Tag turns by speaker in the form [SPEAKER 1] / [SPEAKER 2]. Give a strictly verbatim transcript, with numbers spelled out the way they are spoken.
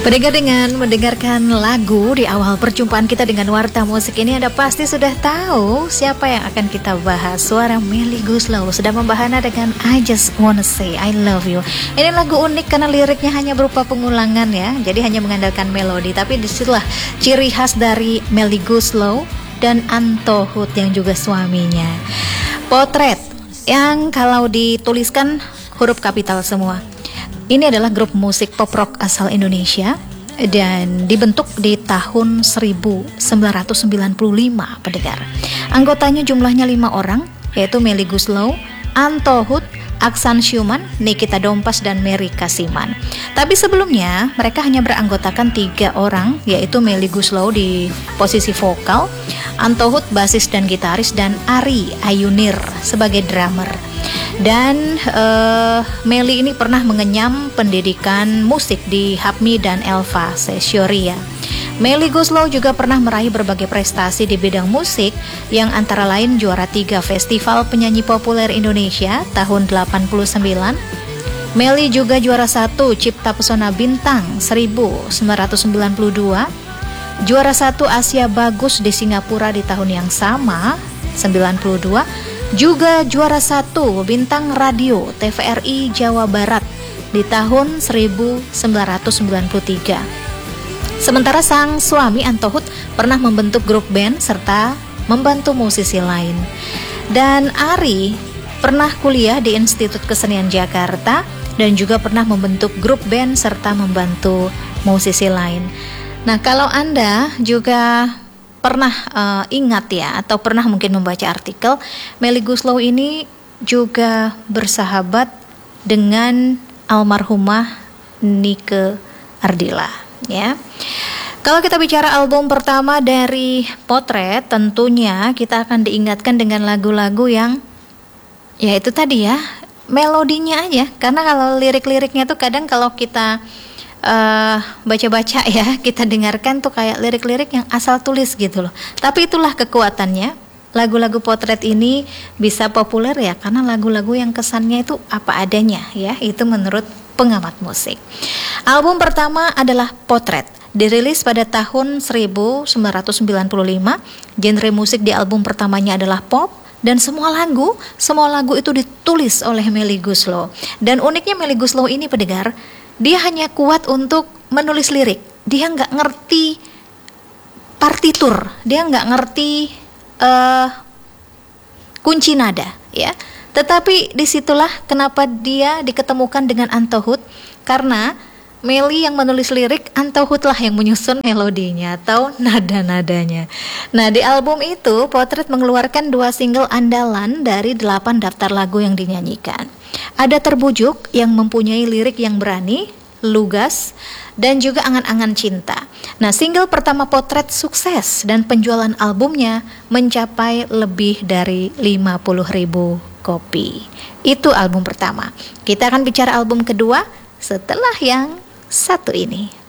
[SPEAKER 1] Pendengar, dengan mendengarkan lagu di awal perjumpaan kita dengan Warta Musik ini, Anda pasti sudah tahu siapa yang akan kita bahas. Suara Melly Goeslaw sedang membahana dengan I Just Wanna Say I Love You. Ini lagu unik karena liriknya hanya berupa pengulangan ya, jadi hanya mengandalkan melodi. Tapi disitulah ciri khas dari Melly Goeslaw dan Anto Hoed yang juga suaminya. Potret yang kalau dituliskan huruf kapital semua. Ini adalah grup musik pop rock asal Indonesia dan dibentuk di tahun seribu sembilan ratus sembilan puluh lima, pendengar. Anggotanya jumlahnya lima orang, yaitu Melly Goeslaw, Anto Hoed, Aksan Syuman, Nikita Dompas, dan Mary Kasiman. Tapi sebelumnya mereka hanya beranggotakan tiga orang, yaitu Melly Goeslaw di posisi vokal, Anto Hoed basis dan gitaris, dan Ari Ayunir sebagai drummer. Dan uh, Melly ini pernah mengenyam pendidikan musik di Hapmi dan Elva Sesioria. Melly Goeslaw juga pernah meraih berbagai prestasi di bidang musik, yang antara lain juara tiga Festival Penyanyi Populer Indonesia tahun delapan puluh sembilan. Melly juga juara satu Cipta Pesona Bintang seribu sembilan ratus sembilan puluh dua, juara satu Asia Bagus di Singapura di tahun yang sama sembilan puluh dua, juga juara satu Bintang Radio T V R I Jawa Barat di tahun seribu sembilan ratus sembilan puluh tiga. Sementara sang suami Anto Hoed pernah membentuk grup band serta membantu musisi lain. Dan Ari pernah kuliah di Institut Kesenian Jakarta dan juga pernah membentuk grup band serta membantu musisi lain. Nah, kalau Anda juga pernah uh, ingat ya, atau pernah mungkin membaca artikel, Melly Goeslaw ini juga bersahabat dengan almarhumah Nike Ardilla ya. Kalau kita bicara album pertama dari Potret, tentunya kita akan diingatkan dengan lagu-lagu yang ya itu tadi ya, melodinya aja. Karena kalau lirik-liriknya tuh kadang kalau kita Uh, baca-baca ya, kita dengarkan tuh kayak lirik-lirik yang asal tulis gitu loh. Tapi itulah kekuatannya. Lagu-lagu Potret ini bisa populer ya karena lagu-lagu yang kesannya itu apa adanya ya. Itu menurut pengamat musik. Album pertama adalah Potret, dirilis pada tahun seribu sembilan ratus sembilan puluh lima. Genre musik di album pertamanya adalah pop, dan semua lagu, semua lagu itu ditulis oleh Melly Goeslaw. Dan uniknya Melly Goeslaw ini, pendengar, dia hanya kuat untuk menulis lirik. Dia nggak ngerti partitur, dia nggak ngerti uh, kunci nada, ya. Tetapi disitulah kenapa dia diketemukan dengan Anto Hoed, karena Melly yang menulis lirik, Anto Hoed lah yang menyusun melodinya atau nada-nadanya. Nah, di album itu Potret mengeluarkan dua single andalan dari delapan daftar lagu yang dinyanyikan. Ada Terbujuk yang mempunyai lirik yang berani, lugas, dan juga Angan-angan Cinta. Nah, single pertama Potret sukses dan penjualan albumnya mencapai lebih dari lima puluh ribu kopi. Itu album pertama. Kita akan bicara album kedua setelah yang satu ini.